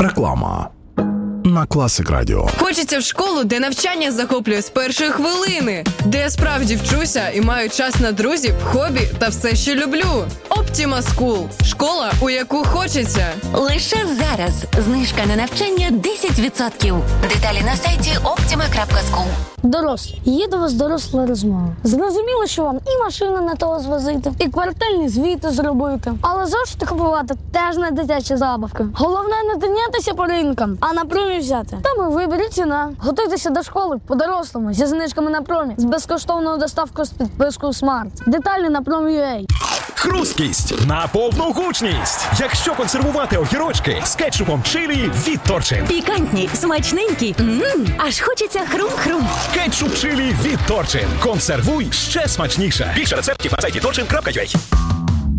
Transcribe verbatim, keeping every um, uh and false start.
Реклама на Класик Радіо. Хочеться в школу, де навчання захоплює з першої хвилини, де я справді вчуся і маю час на друзів, хобі та все, що люблю. Optima School – школа, у яку хочеться. Лише зараз знижка на навчання десять відсотків. Деталі на сайті опtima крапка скул. Дорослі, є до вас доросла розмова. Зрозуміло, що вам і машину на того звозити, і квартальні звіти зробити. Але зошити купувати теж не дитячі забавки. Головне не тинятися по ринкам, а на промі взяти. Там і виберіть ціна. Готуйтеся до школи по-дорослому, зі знижками на промі, з безкоштовною доставкою з підпискою Smart. Деталі на промі.ua. Хрусткість на повну гучність. Якщо консервувати огірочки з кетчупом чилі від Торчин. Пікантні, смачненькі, ммм, аж хочеться хрум-хрум. Кетчуп чилі від Торчин. Консервуй ще смачніше. Більше рецептів на сайті торчин крапка ю а.